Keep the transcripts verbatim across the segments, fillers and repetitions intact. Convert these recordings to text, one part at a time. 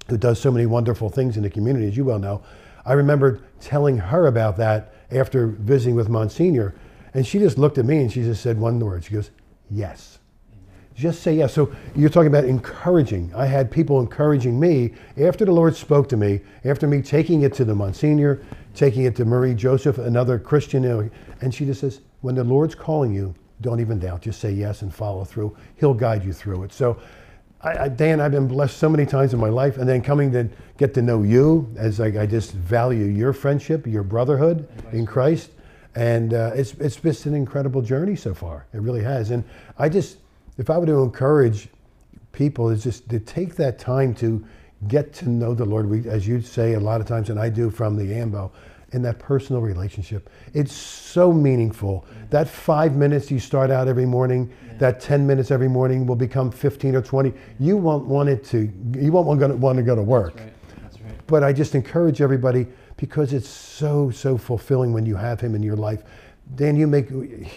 who does so many wonderful things in the community, as you well know. I remember telling her about that after visiting with Monsignor, and she just looked at me and she just said one word. She goes, yes. Just say yes. So you're talking about encouraging. I had people encouraging me after the Lord spoke to me, after me taking it to the Monsignor, taking it to Marie Joseph, another Christian, you know, and she just says, when the Lord's calling you, don't even doubt. Just say yes and follow through. He'll guide you through it. So, I, I, Dan, I've been blessed so many times in my life, and then coming to get to know you, as I, I just value your friendship, your brotherhood in Christ, and uh, it's it's just an incredible journey so far. It really has. And I just, if I were to encourage people, is just to take that time to get to know the Lord. We, as you say a lot of times, and I do from the AMBO, in that personal relationship. It's so meaningful. Yeah. That five minutes you start out every morning, yeah. that ten minutes every morning will become fifteen or twenty. You won't want it to, you won't want to, want to go to work. That's right. That's right. But I just encourage everybody, because it's so, so fulfilling when you have him in your life. Dan, you make,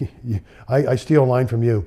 I, I steal a line from you.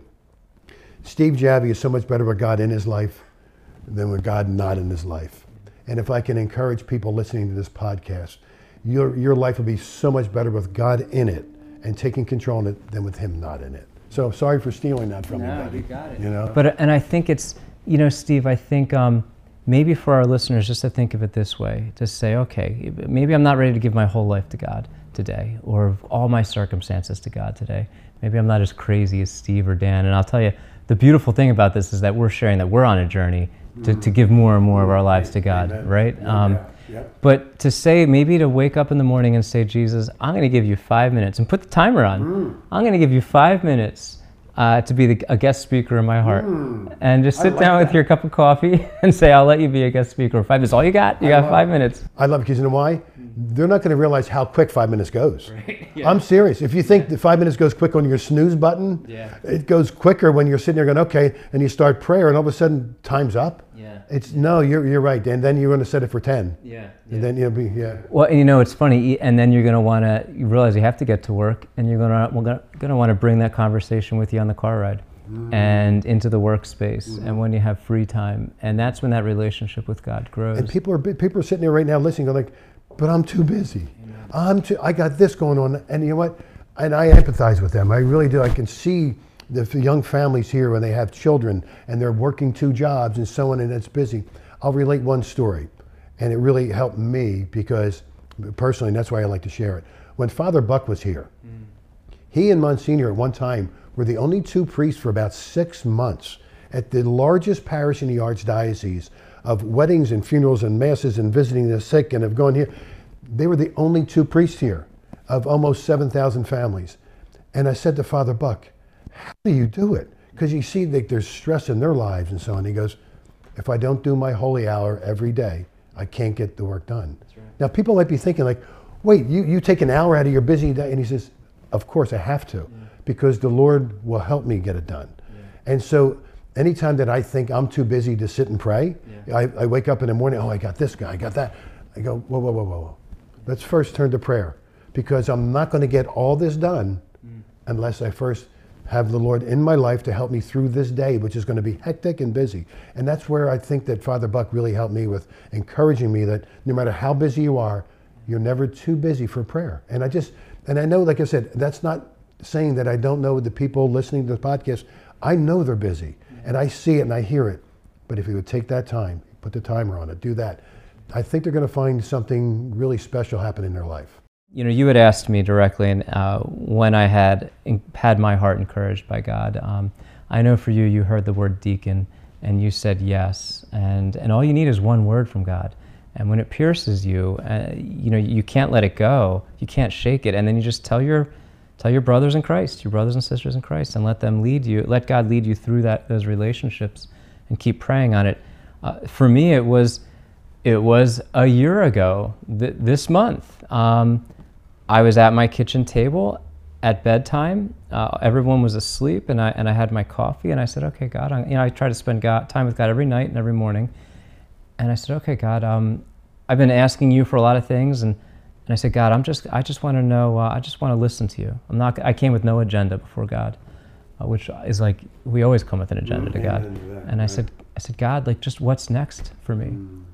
Steve Javie is so much better with God in his life than with God not in his life. And if I can encourage people listening to this podcast, your your life will be so much better with God in it and taking control of it than with him not in it. So sorry for stealing that from no, you, buddy. You got it. You know? But, and I think it's, you know, Steve, I think um, maybe for our listeners, just to think of it this way, to say, okay, maybe I'm not ready to give my whole life to God today, or all my circumstances to God today. Maybe I'm not as crazy as Steve or Dan. And I'll tell you, the beautiful thing about this is that we're sharing that we're on a journey to, to give more and more of our lives to God, Amen. right? Yeah, Um, yeah, yeah. But to say, maybe to wake up in the morning and say, Jesus, I'm going to give you five minutes, and put the timer on. Mm. I'm going to give you five minutes uh, to be the, a guest speaker in my heart. Mm. And just sit like down that. with your cup of coffee and say, I'll let you be a guest speaker. Five minutes, all you got? You I got five it. minutes. I love it because you know why? They're not going to realize how quick five minutes goes. Right. Yeah. I'm serious. If you think yeah. the five minutes goes quick on your snooze button, yeah. it goes quicker when you're sitting there going, okay, and you start prayer, and all of a sudden, time's up. Yeah. It's no, you're you're right, and then you're going to set it for ten. Yeah. And yeah. then you'll be yeah. Well, you know, it's funny, and then you're going to want to, you realize you have to get to work, and you're going to we're going to want to bring that conversation with you on the car ride. Mm. And into the workspace, mm-hmm. and when you have free time, and that's when that relationship with God grows. And people are people are sitting there right now listening, going like, "But I'm too busy. Amen. I'm too. I got this going on." And you know what? And I empathize with them. I really do. I can see the young families here when they have children and they're working two jobs and so on, and it's busy. I'll relate one story, and it really helped me because personally, and that's why I like to share it. When Father Buck was here, mm. he and Monsignor at one time were the only two priests for about six months at the largest parish in the Archdiocese of weddings and funerals and masses and visiting the sick and of going here. They were the only two priests here of almost seven thousand families. And I said to Father Buck, how do you do it? Because you see that there's stress in their lives and so on. He goes, if I don't do my holy hour every day, I can't get the work done. That's right. Now people might be thinking like, wait, you, you take an hour out of your busy day? And he says, of course I have to. Yeah. Because the Lord will help me get it done. Yeah. And so anytime that I think I'm too busy to sit and pray, yeah. I, I wake up in the morning, oh, I got this guy, I got that. I go, whoa, whoa, whoa, whoa, whoa. Let's first turn to prayer, because I'm not going to get all this done mm. unless I first have the Lord in my life to help me through this day, which is going to be hectic and busy. And that's where I think that Father Buck really helped me with encouraging me that no matter how busy you are, you're never too busy for prayer. And I just, and I know, like I said, that's not saying that I don't know the people listening to the podcast. I know they're busy and I see it and I hear it. But if you would take that time, put the timer on it, do that, I think they're going to find something really special happen in their life. You know, you had asked me directly, and uh, when I had had my heart encouraged by God, um, I know for you, you heard the word deacon and you said yes. And, and all you need is one word from God. And when it pierces you, uh, you know, you can't let it go. You can't shake it. And then you just tell your Tell your brothers in Christ, your brothers and sisters in Christ, and let them lead you. Let God lead you through that those relationships, and keep praying on it. Uh, for me, it was it was a year ago th- this month. Um, I was at my kitchen table at bedtime. Uh, everyone was asleep, and I and I had my coffee, and I said, "Okay, God," I'm, you know, I try to spend God, time with God every night and every morning. And I said, "Okay, God, um, I've been asking you for a lot of things, and." And I said, God, I'm just, I just want to know, uh, I just want to listen to you. I'm not, I came with no agenda before God, uh, which is like, we always come with an agenda to God. And I said, I said, God, like, just what's next for me?